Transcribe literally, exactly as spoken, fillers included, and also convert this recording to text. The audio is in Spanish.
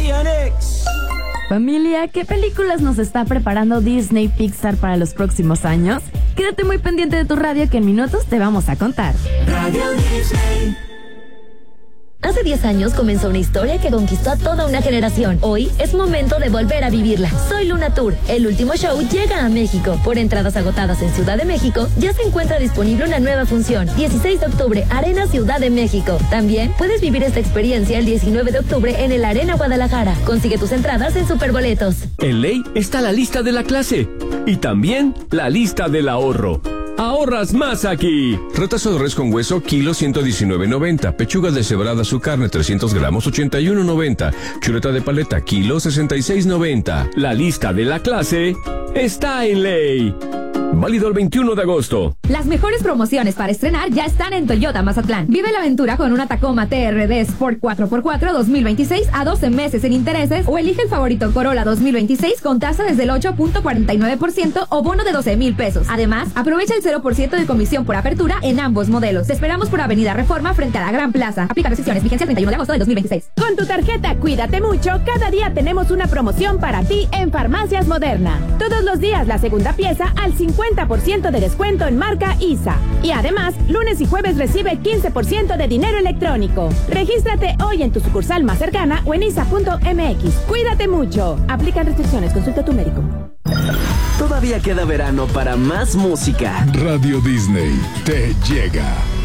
Familia, ¿qué películas nos está preparando Disney Pixar para los próximos años? Quédate muy pendiente de tu radio que en minutos te vamos a contar. Radio Disney. Hace diez años comenzó una historia que conquistó a toda una generación. Hoy es momento de volver a vivirla. Soy Luna Tour. El último show llega a México. Por entradas agotadas en Ciudad de México, ya se encuentra disponible una nueva función. dieciséis de octubre, Arena Ciudad de México. También puedes vivir esta experiencia el diecinueve de octubre en el Arena Guadalajara. Consigue tus entradas en Superboletos. En Ley está la lista de la clase y también la lista del ahorro. ¡Ahorras más aquí! Retazo de res con hueso, kilo ciento diecinueve noventa. Pechuga deshebrada su carne, trescientos gramos, ochenta y uno noventa. Chuleta de paleta, kilo sesenta y seis noventa. La lista de la clase está en Ley. Válido el veintiuno de agosto. Las mejores promociones para estrenar ya están en Toyota Mazatlán. Vive la aventura con una Tacoma T R D Sport cuatro por cuatro dos mil veintiséis a doce meses sin intereses o elige el favorito Corolla dos mil veintiséis con tasa desde el ocho punto cuarenta y nueve por ciento o bono de doce mil pesos. Además, aprovecha el cero por ciento de comisión por apertura en ambos modelos. Te esperamos por Avenida Reforma frente a la Gran Plaza. Aplica restricciones, vigencia el treinta y uno de agosto de dos mil veintiséis. Con tu tarjeta Cuídate Mucho, cada día tenemos una promoción para ti en Farmacias Moderna. Todos los días la segunda pieza al cincuenta por ciento de descuento en marca I S A. Y además, lunes y jueves recibe quince por ciento de dinero electrónico. Regístrate hoy en tu sucursal más cercana o en isa punto m x. Cuídate mucho. Aplican restricciones. Consulta a tu médico. Todavía queda verano para más música. Radio Disney te llega.